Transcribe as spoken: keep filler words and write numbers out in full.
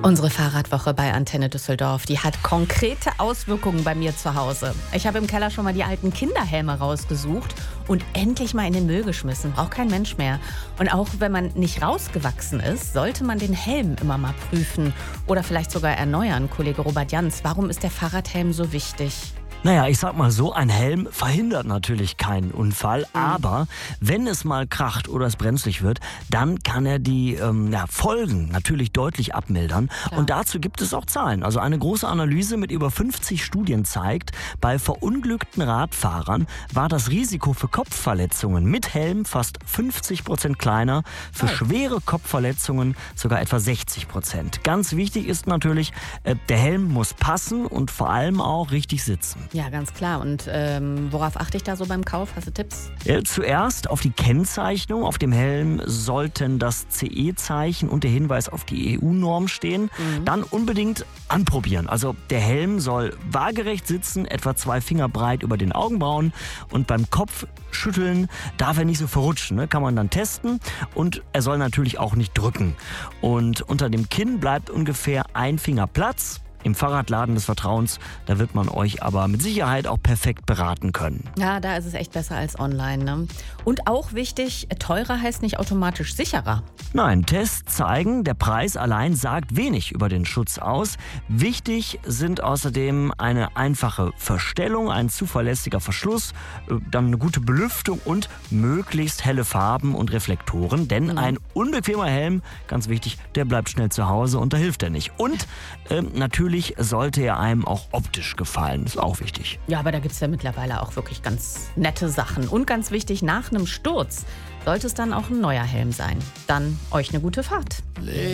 Unsere Fahrradwoche bei Antenne Düsseldorf, die hat konkrete Auswirkungen bei mir zu Hause. Ich habe im Keller schon mal die alten Kinderhelme rausgesucht und endlich mal in den Müll geschmissen. Braucht kein Mensch mehr. Und auch wenn man nicht rausgewachsen ist, sollte man den Helm immer mal prüfen oder vielleicht sogar erneuern. Kollege Robert Jans, warum ist der Fahrradhelm so wichtig? Naja, ich sag mal so, ein Helm verhindert natürlich keinen Unfall, mhm. aber wenn es mal kracht oder es brenzlig wird, dann kann er die ähm, ja, Folgen natürlich deutlich abmildern. Klar. Und dazu gibt es auch Zahlen. Also eine große Analyse mit über fünfzig Studien zeigt, bei verunglückten Radfahrern war das Risiko für Kopfverletzungen mit Helm fast fünfzig Prozent kleiner, für oh. schwere Kopfverletzungen sogar etwa sechzig Prozent. Ganz wichtig ist natürlich, äh, der Helm muss passen und vor allem auch richtig sitzen. Ja, ganz klar. Und ähm, worauf achte ich da so beim Kauf? Hast du Tipps? Ja, zuerst auf die Kennzeichnung. Auf dem Helm sollten das C E-Zeichen und der Hinweis auf die E U-Norm stehen. Mhm. Dann unbedingt anprobieren. Also der Helm soll waagerecht sitzen, etwa zwei Finger breit über den Augenbrauen. Und beim Kopfschütteln darf er nicht so verrutschen. Ne? Kann man dann testen. Und er soll natürlich auch nicht drücken. Und unter dem Kinn bleibt ungefähr ein Finger Platz. Im Fahrradladen des Vertrauens, da wird man euch aber mit Sicherheit auch perfekt beraten können. Ja, da ist es echt besser als online. Ne? Und auch wichtig, teurer heißt nicht automatisch sicherer. Nein, Tests zeigen, der Preis allein sagt wenig über den Schutz aus. Wichtig sind außerdem eine einfache Verstellung, ein zuverlässiger Verschluss, dann eine gute Belüftung und möglichst helle Farben und Reflektoren. Denn mhm. ein unbequemer Helm, ganz wichtig, der bleibt schnell zu Hause und da hilft er nicht. Und äh, natürlich sollte er einem auch optisch gefallen, ist auch wichtig. Ja, aber da gibt es ja mittlerweile auch wirklich ganz nette Sachen. Und ganz wichtig, nach einem Sturz sollte es dann auch ein neuer Helm sein. Dann euch eine gute Fahrt.